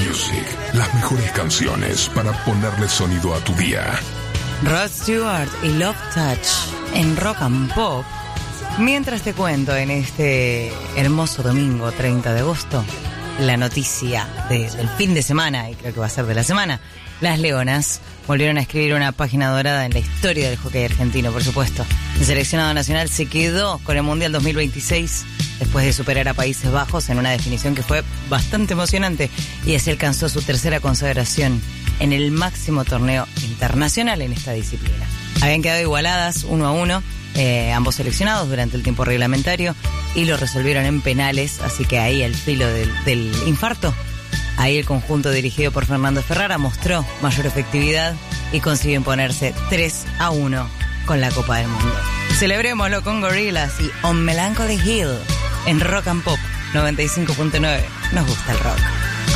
Music, las mejores canciones para ponerle sonido a tu día. Rod Stewart y Love Touch en Rock and Pop. Mientras te cuento en este hermoso domingo 30 de agosto la noticia del fin de semana, y creo que va a ser de la semana. Las Leonas volvieron a escribir una página dorada en la historia del hockey argentino, por supuesto. El seleccionado nacional se quedó con el Mundial 2026 después de superar a Países Bajos en una definición que fue bastante emocionante, y así alcanzó su tercera consagración en el máximo torneo internacional en esta disciplina. Habían quedado igualadas 1-1 ambos seleccionados durante el tiempo reglamentario y lo resolvieron en penales, así que ahí al filo del infarto. Ahí el conjunto dirigido por Fernando Ferrara mostró mayor efectividad y consiguió imponerse 3-1 con la Copa del Mundo. Celebrémoslo con Gorillaz y On Melancholy Hill en Rock and Pop 95.9. Nos gusta el rock.